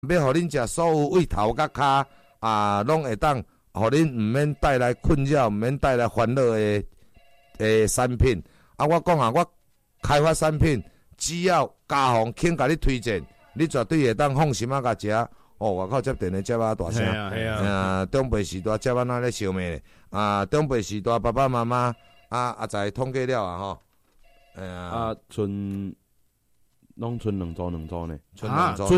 要互恁食所有胃头甲骹拢会当，互恁毋免带来困扰，毋免带来烦恼的产品。我讲我开发产品，只要家访肯甲你推荐，你绝对会当放心甲食。外口接电话接大声，中辈时代接哪咧烧麦咧？中辈时代爸爸妈妈阿仔统计了吼。 拢剩2组呢， 剩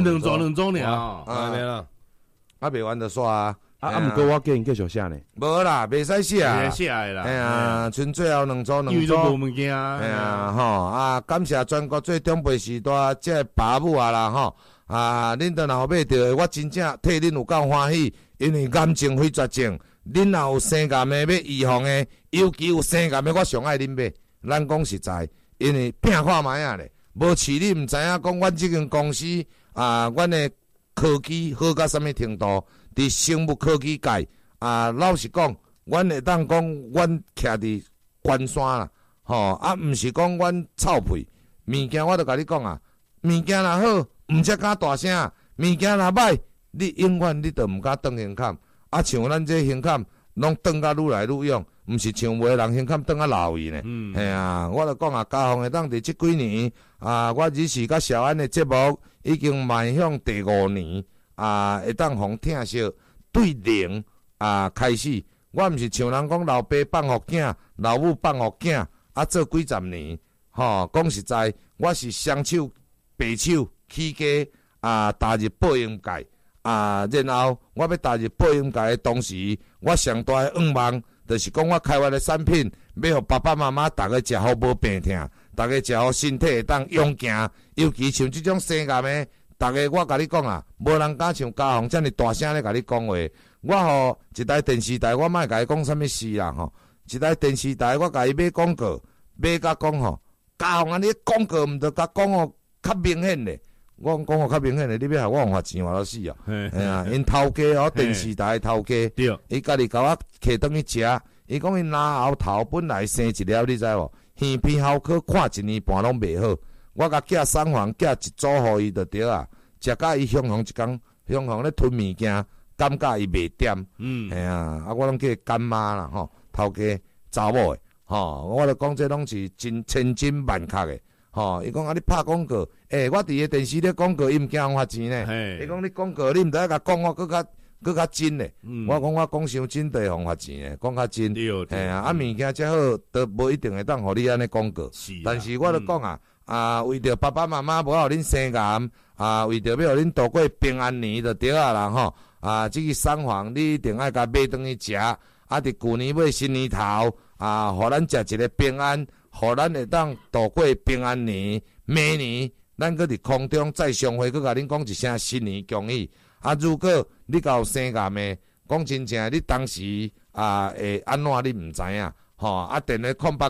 2组呢对啦，袂完就煞啊！ 毋过我建议继续写呢。 无啦，袂使写啊， 写的啦。 剩最后2组。 因为都无物件感谢全国最中辈时代这爸母啦吼。恁若有买着，我真正替恁有够欢喜，因为癌症非绝症，恁若有生癌的要预防的，尤其有生癌的，我上爱恁买。咱讲实在，因为拼看卖啊咧，无饲你毋知影讲，阮即间公司阮的科技好到什么程度？伫生物科技界老实讲，阮会当讲，阮徛伫关山啦，毋是讲阮臭屁物件，我著甲你讲物件若好。毋则敢大声，物件若歹，你永远你都毋敢转胸坎。像咱这胸坎，拢转甲愈来愈勇，毋是像有的人胸坎转啊老去呢。我著讲家访会当伫即几年我只是甲小安的节目已经迈向第5年会当互听惜对0开始。我毋是像人讲老爸放互囝，老母放互囝做几十年。讲实在，我是双手白手。起家踏入播音界然后我要踏入播音界的同时，我上大的愿望就是讲我开发的产品，要互爸爸妈妈大家食好无病痛，大家食好身体会当勇行，尤其像这种生癌的，大家我甲你讲无人敢像家访遮尔大声咧甲你讲话。我一台电视台，我莫甲伊讲啥物事啦一台电视台我甲伊买广告，买甲讲家访安尼广告毋着甲讲较明显咧。我讲较明显的，你要害我罚钱罚到死因头家电视台头家，伊家己甲我摕转去食，伊讲伊拿后头本来生一粒，你知无？耳鼻喉科看1年半拢袂好，我甲寄送房寄一组互伊就对食甲伊向一工，向咧吞物件，感觉伊袂掂。我拢叫伊干妈啦头家查某的我著讲这拢是真千真万确的。伊讲你拍广告，我伫个电视咧广告，伊毋惊我罚钱呢。伊讲你广告，你毋知影甲讲我搁较真呢。我讲我讲伤真地互罚钱呢，讲较真。物件则好，都无一定会当互你安尼广告。但是我著讲为着爸爸妈妈无互恁生癌，为着要互恁度过平安年就对啦即个送房你一定爱甲买转去食，伫旧年尾新年头互咱食一个平安。互咱会当度过平安年，明年咱搁伫空中再相会，搁甲恁讲一声新年恭喜。如果你有生癌的，讲真正，你当时会安怎你毋知影电话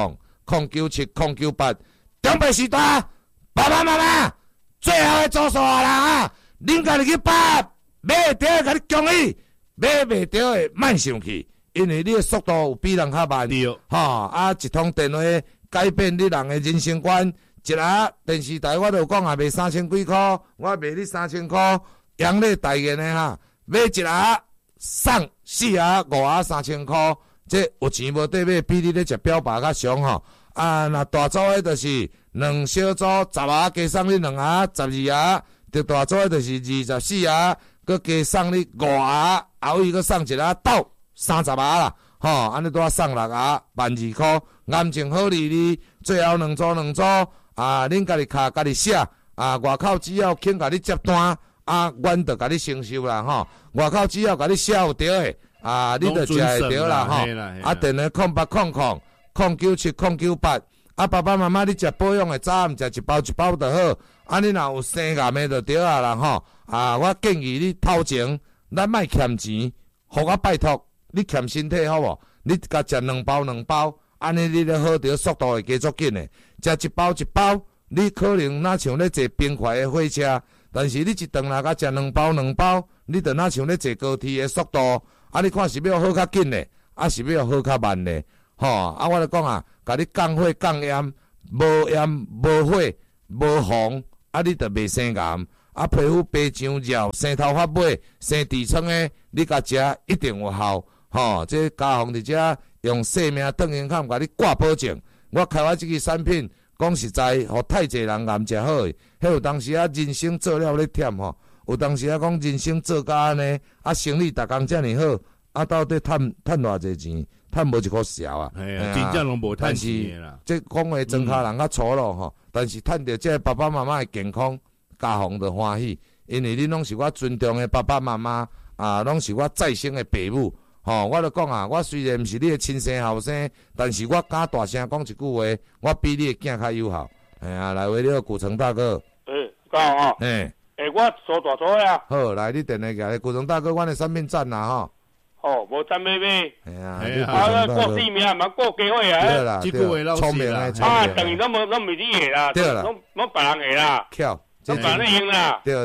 0800097098，中辈时代爸爸妈妈最后的祝寿啦恁家己去拍，买着甲你恭喜，买袂着的慢上去。因为你的速度有比人较慢，一通电话改变你人的人生观。一下电视台我就讲卖3000几块，我卖你3000块，阳历大元的买一下送4下5下3000块，这有钱无得买，比你咧食表爸较俗若大组的就是2小组10下加送你2下12下，着大组的就是24下，搁加送你5下，后尾搁送一下斗。30下啦，安尼拄送6下，12,000块，癌症好你最后2组恁家己卡家己写，外口只要肯甲你接单，阮就甲你承收啦，外口只要甲你写有对的，你就食会对啦，电话0800097098，爸爸妈妈你食保养的早餐，食一包一包就好，你若有生癌的就对啦，我建议你头前咱莫欠钱，互我拜托。你欠身体好无？你甲食2包，安尼你咧好着速度会加足紧诶。食一包一包，你可能若像咧坐冰块诶火车，但是你一顿若甲食2包，你着若像咧坐高铁诶速度。你看是要好较紧咧，是要好较慢咧。我咧讲甲你降火降烟，无烟无火无风，你着袂生癌。 啊，皮肤白上绕，生头发尾，生痔疮的，你甲食一定有效。吼，这家红伫遮用生命冻银坎甲你挂保证。我开发即个产品，讲实在，互太济人含食好诶。迄有当时啊，人生做了咧忝吼，有当时啊讲人生做甲安尼，啊生理逐工遮尔好，啊到底趁偌济钱？趁无一箍小啊！ 真正拢无趁钱啦。 这讲话庄脚人较粗鲁吼，但是趁着这爸爸妈妈诶健康，家红就欢喜，因为恁拢是我尊重诶爸爸妈妈啊，拢是我再生诶爸母。吼，我就讲啊，我虽然毋是你诶亲生后生，但是我敢大声讲一句话，我比你诶囝较有效。哎呀，来为了古城大哥。 刚好啊。我做大做啊。 好，来你电话过来，古城大哥，阮诶产品赞啦吼。 哦，无赞美美。 哎呀， 过4名嘛过机会啊。 对啦，聪明诶， 等于拢毋是你诶啦， 对啦， 拢别人诶啦。 巧。 别人用啦。 对。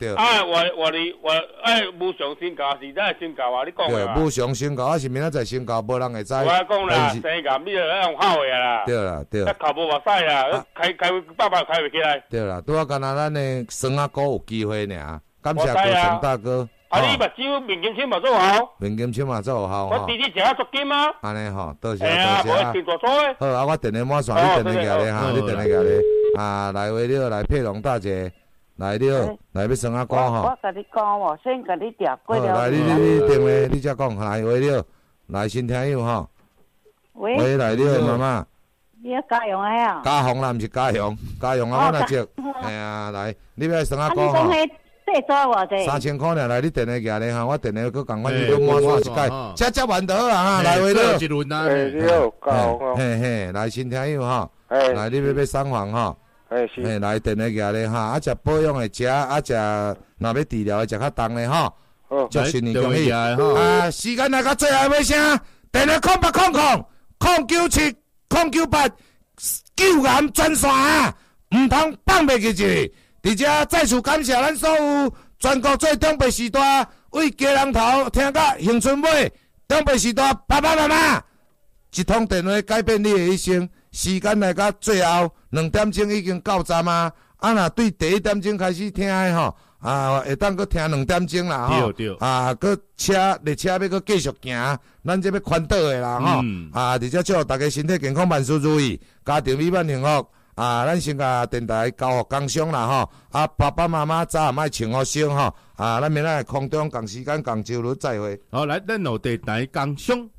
无上身教是真身教啊！你讲对，无上身教，是明仔载身教，无人会知。 我讲啦，生教你就用好诶啦。 对啦。 靠无目屎啦，开爸爸开袂起来。 对啦，拄啊，敢若咱诶酸仔哥有机会尔，感谢郭成大哥。 你目睭面金签嘛做好？ 面金签嘛做好。 我弟弟食啊足金啊。 安尼吼，多谢。 好啊，我电话满线，你电话过来哈，你电话过来。啊，来为了来佩龙大姐。来了，来要算啊歌吼。 我甲你讲哦，先甲你调过了。 来，你电话你才讲，来为了，来新听友吼。喂，来了妈妈。 你家用诶啊？ 家红啦，毋是家用，家用啊，我若接。哎呀，来，你要算啊歌吼。 这做偌济 ？3000块尔，来你电话寄来哈，我电话佫共阮你都满线一届，这完得啊哈，来为了。 你好，家红。 嘿，来新听友吼，来你要送房吼。来电话过来哈，啊，食保养的食，啊，食若要治疗的食较重的吼。 好， 祝新年恭喜啊！时间来到最后尾声，电话0800 097 098救癌专线啊，唔通放袂记去。伫遮再次感谢咱所有全国最长辈时代为家人头听到恒春尾长辈时代爸爸妈妈，一通电话改变你的一生。时间来到最后2点钟已经到站啊！若对第1点钟开始听的吼，会当搁听2点钟啦吼。 对。 搁列车要搁继续行，咱这要环岛的啦吼。而且祝大家身体健康，万事如意，家庭美满幸福。咱先甲电台交互工商啦吼。爸爸妈妈早暗爱穿好衫吼。咱明仔空中共时间共周日再会。 好，来，咱有电台工商。